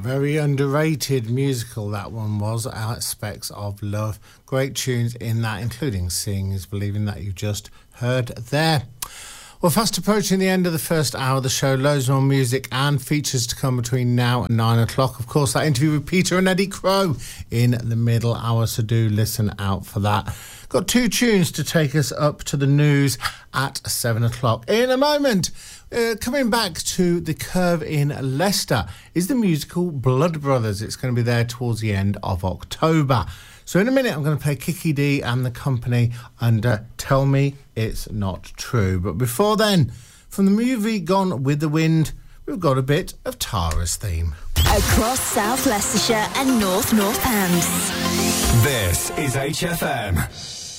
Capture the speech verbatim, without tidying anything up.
very underrated musical that one was, Aspects of Love. Great tunes in that, including Seeing is Believing that you just heard there. We're fast approaching the end of the first hour of the show. Loads more music and features to come between now and nine o'clock. Of course, that interview with Peter and Eddie Crow in the middle hour, so do listen out for that. Got two tunes to take us up to the news at seven o'clock. In a moment, uh, coming back to the Curve in Leicester is the musical Blood Brothers. It's going to be there towards the end of October. So in a minute, I'm going to play Kiki D and the Company under Tell Me It's Not True. But before then, from the movie Gone with the Wind, we've got a bit of Tara's theme. Across South Leicestershire and North Northants. This is H F M.